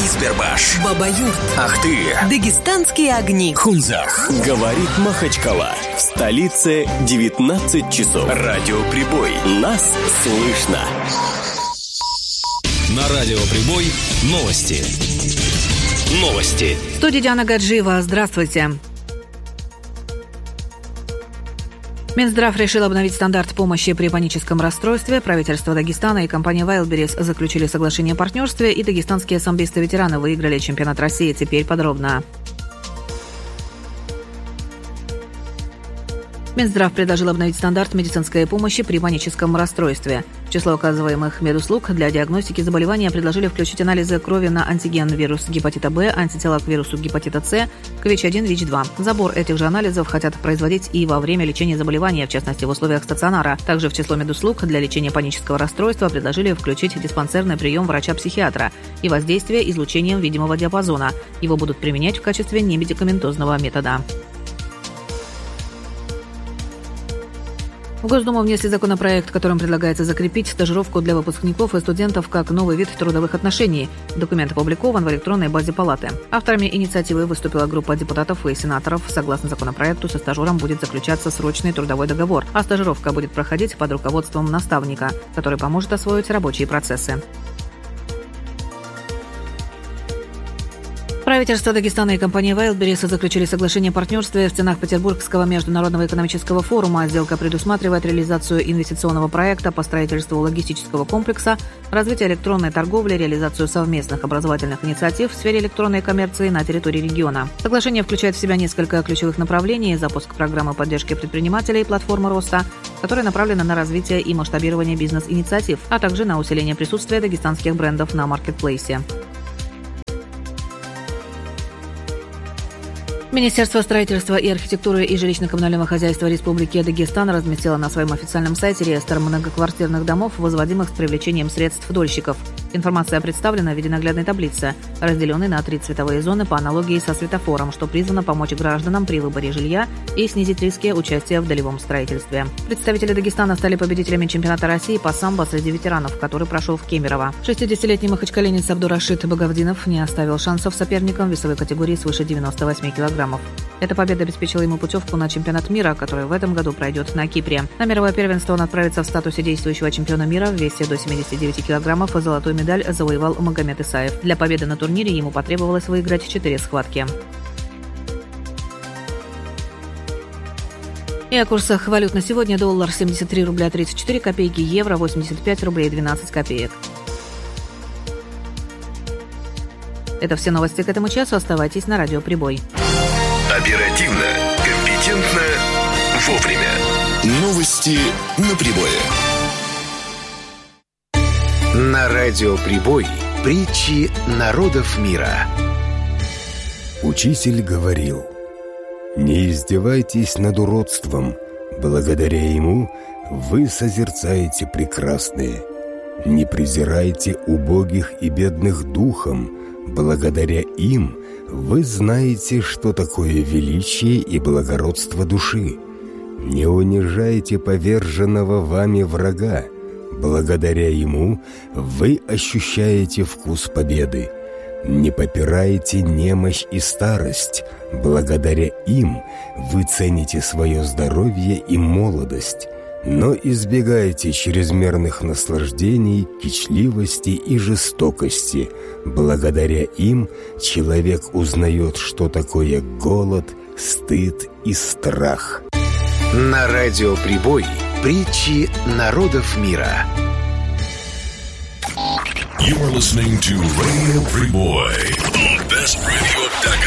Избербаш, Бабаюрт, Ахты, Дагестанские огни, Хунзах. Говорит Махачкала. В столице 19 часов. Радиоприбой. Нас слышно. На Радиоприбой новости. Новости. В студии Диана Гаджиева. Здравствуйте. Минздрав решил обновить стандарт помощи при паническом расстройстве. Правительство Дагестана и компания Wildberries заключили соглашение о партнерстве, и дагестанские самбисты-ветераны выиграли чемпионат России. Теперь подробно. Минздрав предложил обновить стандарт медицинской помощи при паническом расстройстве. В число оказываемых медуслуг для диагностики заболевания предложили включить анализы крови на антиген вирус гепатита Б, антитела к вирусу гепатита С, к ВИЧ-1, ВИЧ-2. Забор этих же анализов хотят производить и во время лечения заболевания, в частности в условиях стационара. Также в число медуслуг для лечения панического расстройства предложили включить диспансерный прием врача-психиатра и воздействие излучением видимого диапазона. Его будут применять в качестве немедикаментозного метода. В Госдуму внесли законопроект, которым предлагается закрепить стажировку для выпускников и студентов как новый вид трудовых отношений. Документ опубликован в электронной базе Палаты. Авторами инициативы выступила группа депутатов и сенаторов. Согласно законопроекту, со стажером будет заключаться срочный трудовой договор, а стажировка будет проходить под руководством наставника, который поможет освоить рабочие процессы. Правительство Дагестана и компания Wildberries заключили соглашение о партнерстве в стенах Петербургского международного экономического форума. Сделка предусматривает реализацию инвестиционного проекта по строительству логистического комплекса, развитие электронной торговли, реализацию совместных образовательных инициатив в сфере электронной коммерции на территории региона. Соглашение включает в себя несколько ключевых направлений: запуск программы поддержки предпринимателей «Платформа роста», которая направлена на развитие и масштабирование бизнес-инициатив, а также на усиление присутствия дагестанских брендов на маркетплейсе. Министерство строительства и архитектуры и жилищно-коммунального хозяйства Республики Дагестан разместило на своем официальном сайте реестр многоквартирных домов, возводимых с привлечением средств дольщиков. Информация представлена в виде наглядной таблицы, разделенной на 3 цветовые зоны по аналогии со светофором, что призвано помочь гражданам при выборе жилья и снизить риски участия в долевом строительстве. Представители Дагестана стали победителями чемпионата России по самбо среди ветеранов, который прошел в Кемерово. 60-летний махачкаленец Абдурашид Багавдинов не оставил шансов соперникам в весовой категории свыше 98 килограммов. Эта победа обеспечила ему путевку на чемпионат мира, который в этом году пройдет на Кипре. На мировое первенство он отправится в статусе действующего чемпиона мира в весе до 79 килограммов, а золотую медаль завоевал Магомед Исаев. Для победы на турнире ему потребовалось выиграть 4 схватки. И о курсах валют на сегодня: доллар 73 рубля 34 копейки, евро 85 рублей 12 копеек. Это все новости к этому часу. Оставайтесь на Радиоприбой. Оперативно, компетентно, вовремя. Новости на прибое. На Радиоприбой притчи народов мира. Учитель говорил: не издевайтесь над уродством, благодаря ему вы созерцаете прекрасное. Не презирайте убогих и бедных духом, благодаря им вы знаете, что такое величие и благородство души. Не унижайте поверженного вами врага, благодаря ему вы ощущаете вкус победы. Не попирайте немощь и старость, благодаря им вы цените свое здоровье и молодость. Но избегайте чрезмерных наслаждений, кичливости и жестокости. Благодаря им человек узнает, что такое голод, стыд и страх. На Радиоприбой притчи народов мира. You are listening to Radio Priboi, the best radio